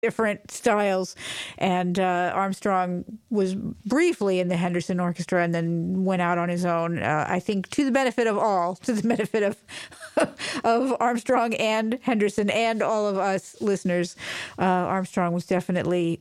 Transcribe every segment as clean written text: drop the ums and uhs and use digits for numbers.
different styles. And Armstrong was briefly in the Henderson Orchestra and then went out on his own, I think, to the benefit of all, to the benefit of of Armstrong and Henderson and all of us listeners. Armstrong was definitely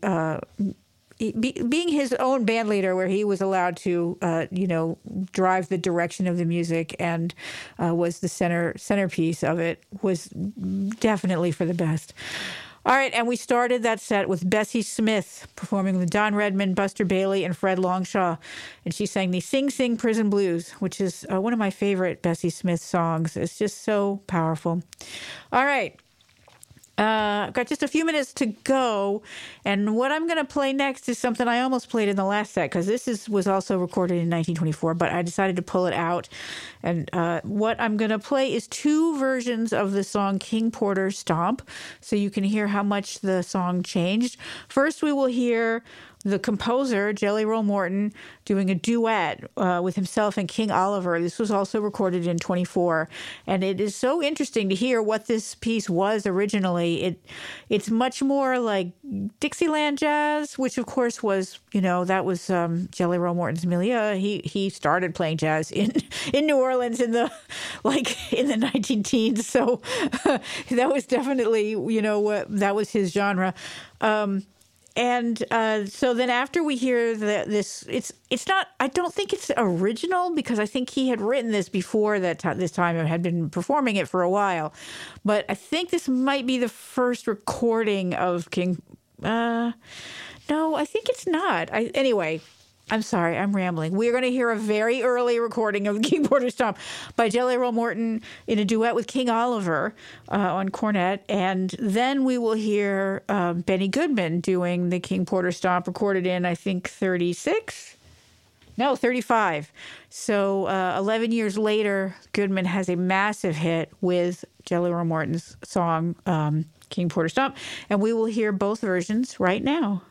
being his own band leader, where he was allowed to, drive the direction of the music and was the centerpiece of it, was definitely for the best. All right, and we started that set with Bessie Smith performing with Don Redman, Buster Bailey, and Fred Longshaw. And she sang the Sing Sing Prison Blues, which is one of my favorite Bessie Smith songs. It's just so powerful. All right. I've got just a few minutes to go, and what I'm going to play next is something I almost played in the last set, because this was also recorded in 1924, but I decided to pull it out. And what I'm going to play is two versions of the song King Porter Stomp, so you can hear how much the song changed. First, we will hear the composer, Jelly Roll Morton, doing a duet with himself and King Oliver. This was also recorded in 24. And it is so interesting to hear what this piece was originally. It's much more like Dixieland jazz, which of course was, that was Jelly Roll Morton's milieu. He started playing jazz in New Orleans in the 19-teens. So that was definitely, that was his genre. And so then after we hear this, it's not, I don't think it's original, because I think he had written this before this time and had been performing it for a while. But I think this might be the first recording of King. No, I think it's not. Anyway, I'm sorry, I'm rambling. We're going to hear a very early recording of King Porter Stomp by Jelly Roll Morton in a duet with King Oliver on cornet. And then we will hear Benny Goodman doing the King Porter Stomp, recorded in, I think, 36? No, 35. So 11 years later, Goodman has a massive hit with Jelly Roll Morton's song, King Porter Stomp. And we will hear both versions right now.